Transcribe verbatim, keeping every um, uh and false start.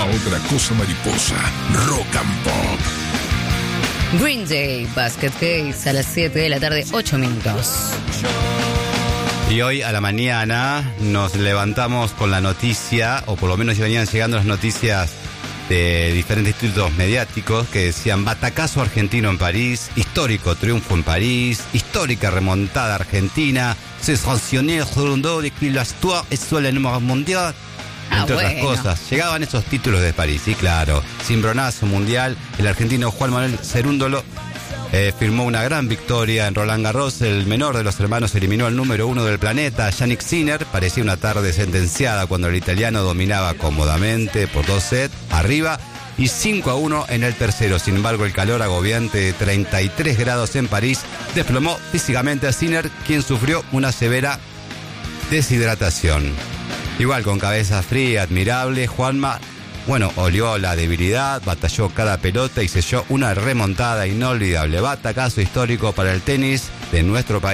otra cosa mariposa. Rock and Pop. Green Day, Basket Case, a las siete de la tarde, ocho minutos. Y hoy a la mañana nos levantamos con la noticia, o por lo menos ya venían llegando las noticias de diferentes institutos mediáticos que decían: batacazo argentino en París, histórico triunfo en París, histórica remontada argentina, se sancionó de que la histoire es la número mundial, entre ah, otras bueno. cosas. Llegaban esos títulos de París, y claro, cimbronazo mundial. El argentino Juan Manuel Cerúndolo eh, firmó una gran victoria en Roland Garros. El menor de los hermanos eliminó al número uno del planeta, Jannik Sinner. Parecía una tarde sentenciada cuando el italiano dominaba cómodamente por dos sets arriba y cinco a uno en el tercero. Sin embargo, el calor agobiante de treinta y tres grados en París desplomó físicamente a Sinner, quien sufrió una severa deshidratación. Igual, con cabeza fría, admirable, Juanma, bueno, olió la debilidad, batalló cada pelota y selló una remontada inolvidable. Batacazo histórico para el tenis de nuestro país.